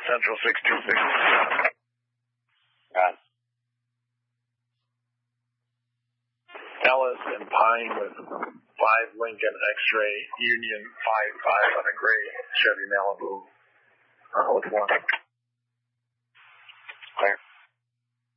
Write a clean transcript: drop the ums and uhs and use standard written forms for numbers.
Central 626. Ellis and Pine with 5 Lincoln X-ray, Union 5-5 on a gray Chevy Malibu with 1.